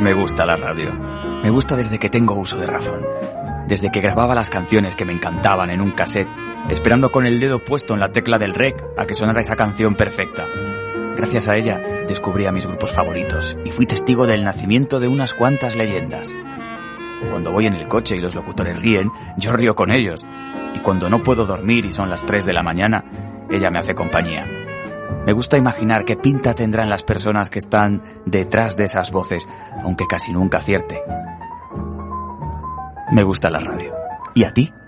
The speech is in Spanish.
Me gusta la radio. Me gusta desde que tengo uso de razón. Desde que grababa las canciones que me encantaban en un cassette, esperando con el dedo puesto en la tecla del rec a que sonara esa canción perfecta. Gracias a ella descubrí a mis grupos favoritos y fui testigo del nacimiento de unas cuantas leyendas. Cuando voy en el coche y los locutores ríen, yo río con ellos. Y cuando no puedo dormir y son las 3 de la mañana, ella me hace compañía. Me gusta imaginar qué pinta tendrán las personas que están detrás de esas voces, aunque casi nunca acierte. Me gusta la radio. ¿Y a ti?